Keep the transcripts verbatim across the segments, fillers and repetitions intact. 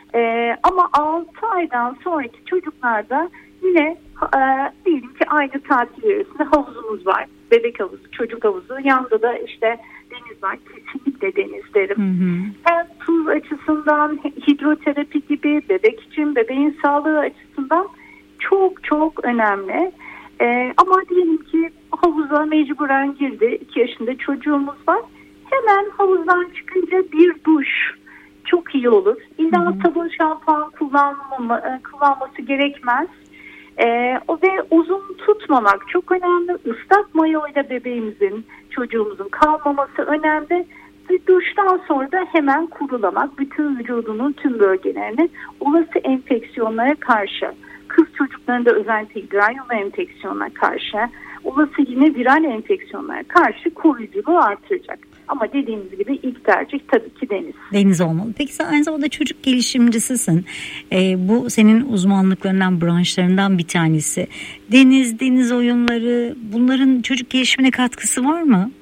Ee, ama altı aydan sonraki çocuklarda yine e, diyelim ki aynı tatil yöresinde havuzumuz var. Bebek havuzu, çocuk havuzu. Yanında da işte deniz var. Kesinlikle deniz derim. Hı hı. Hem tuz açısından, hidroterapi gibi, bebek için, bebeğin sağlığı açısından çok çok önemli. Ee, ama diyelim ki havuza mecburen girdi. iki yaşında çocuğumuz var. Hemen havuzdan çıkınca bir duş çok iyi olur. İlla sabun şampuan kullanmama, kullanması gerekmez. Ee, o ve uzun tutmamak çok önemli. Islak mayoyla bebeğimizin, çocuğumuzun kalmaması önemli. Ve duştan sonra da hemen kurulamak. Bütün vücudunun tüm bölgelerini olası enfeksiyonlara karşı, kız çocuklarında özellikle idrar yolu enfeksiyonuna karşı, olası yine viral enfeksiyonlara karşı koruyuculuğu artıracak. Ama dediğimiz gibi ilk tercih tabii ki deniz. Deniz olmalı. Peki sen aynı zamanda çocuk gelişimcisisin. Ee, bu senin uzmanlıklarından, branşlarından bir tanesi. Deniz, deniz oyunları, bunların çocuk gelişimine katkısı var mı?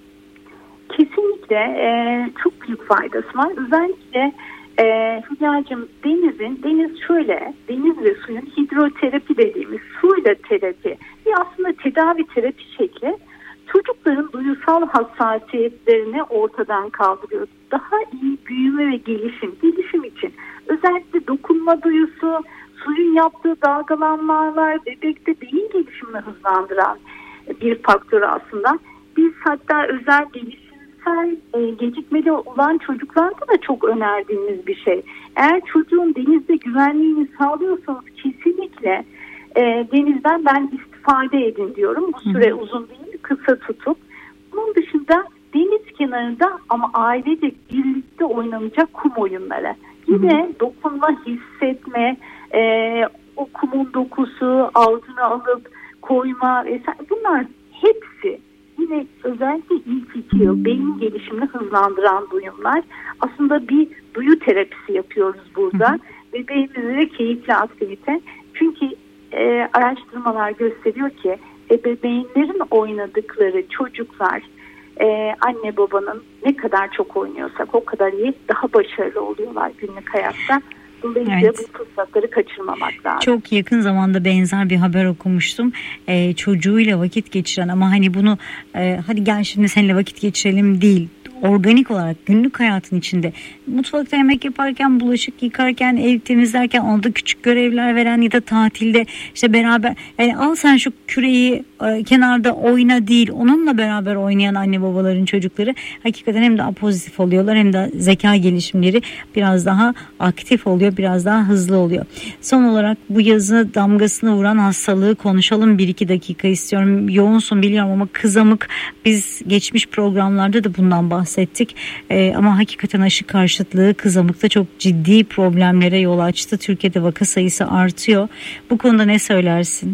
Kesinlikle e, çok büyük faydası var. Özellikle e, Hülya'cığım denizin, deniz şöyle, deniz ve suyun hidroterapi dediğimiz suyla terapi. Bir aslında tedavi terapi şekli. Çocukların duyusal hassasiyetlerini ortadan kaldırıyor. Daha iyi büyüme ve gelişim, gelişim için özellikle dokunma duyusu, suyun yaptığı dalgalanmalar bebekte beyin gelişimini hızlandıran bir faktör aslında. Biz hatta özel gelişimsel e, gecikmeli olan çocuklarda da çok önerdiğimiz bir şey. Eğer çocuğun denizde güvenliğini sağlıyorsanız kesinlikle e, denizden ben istifade edin diyorum. Bu süre uzun değil. Kısa tutup bunun dışında deniz kenarında ama ailecek birlikte oynanacak kum oyunları. Yine hı hı. dokunma, hissetme, e, o kumun dokusu, ağzına alıp koyma vesaire, bunlar hepsi yine özellikle ilk iki yıl beyin gelişimini hızlandıran duyumlar. Aslında bir duyu terapisi yapıyoruz burada. Hı hı. Bebeğimizde keyifli aktivite. Çünkü e, araştırmalar gösteriyor ki ebeveynlerin oynadıkları çocuklar e, anne babanın ne kadar çok oynuyorsak o kadar iyi, daha başarılı oluyorlar günlük hayatta. Dolayısıyla evet. bu fırsatları kaçırmamak lazım. Çok yakın zamanda benzer bir haber okumuştum. Ee, çocuğuyla vakit geçiren ama hani bunu e, hadi gel şimdi seninle vakit geçirelim değil. Organik olarak günlük hayatın içinde mutfakta yemek yaparken, bulaşık yıkarken, ev temizlerken, onda küçük görevler veren ya da tatilde işte beraber yani al sen şu küreği e, kenarda oyna değil, onunla beraber oynayan anne babaların çocukları hakikaten hem daha pozitif oluyorlar hem de zeka gelişimleri biraz daha aktif oluyor, biraz daha hızlı oluyor. Son olarak bu yazı damgasını vuran hastalığı konuşalım, bir iki dakika istiyorum. Yoğunsun biliyorum ama kızamık, biz geçmiş programlarda da bundan bahsettik. bahsettik. Ee, ama hakikaten aşı karşıtlığı kızamıkta çok ciddi problemlere yol açtı. Türkiye'de vaka sayısı artıyor. Bu konuda ne söylersin?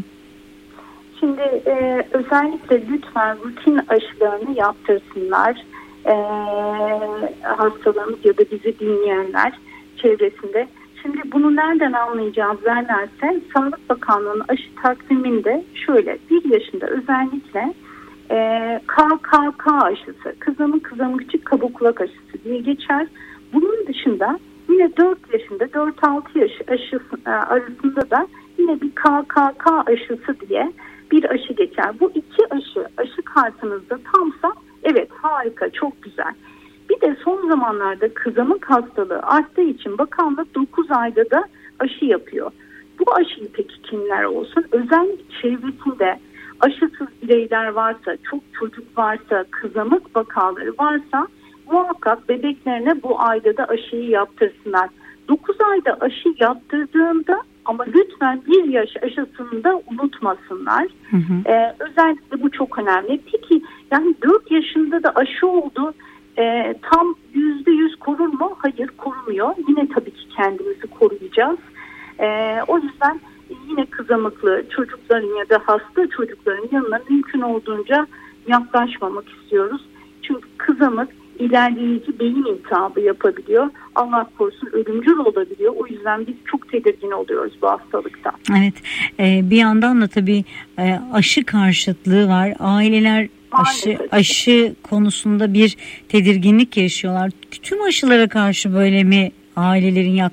Şimdi e, özellikle lütfen rutin aşılarını yaptırsınlar. E, hastalarımız ya da bizi dinleyenler çevresinde. Şimdi bunu nereden anlayacağız derlerse Sağlık Bakanlığı'nın aşı takviminde şöyle bir yaşında özellikle E, K K K aşısı, kızamık kızamıkçı kabukkulak aşısı diye geçer. Bunun dışında yine dört yaşında dört altı yaş aşısı e, arasında da yine bir K K K aşısı diye bir aşı geçer. Bu iki aşı aşı kartınızda tamsa evet harika, çok güzel. Bir de son zamanlarda kızamık hastalığı arttığı için bakanlık dokuz ayda da aşı yapıyor. Bu aşıyı peki kimler olsun? Özellikle çevresinde aşısız bireyler varsa, çok çocuk varsa, kızamık vakaları varsa muhakkak bebeklerine bu ayda da aşıyı yaptırsınlar. dokuz ayda aşı yaptırdığında ama lütfen bir yaş aşısını da unutmasınlar. Hı hı. Ee, özellikle bu çok önemli. Peki yani dört yaşında da aşı oldu. Ee, tam yüzde yüz korur mu? Hayır, korumuyor. Yine tabii ki kendimizi koruyacağız. Ee, o yüzden yine kızamıklı çocukların ya da hasta çocukların yanına mümkün olduğunca yaklaşmamak istiyoruz. Çünkü kızamık ilerleyici beyin iltihabı yapabiliyor. Allah korusun ölümcül olabiliyor. O yüzden biz çok tedirgin oluyoruz bu hastalıkta. Evet. E, bir yandan da tabii e, aşı karşıtlığı var. Aileler aşı, aşı konusunda bir tedirginlik yaşıyorlar. Tüm aşılara karşı böyle mi ailelerin yaklaşımı?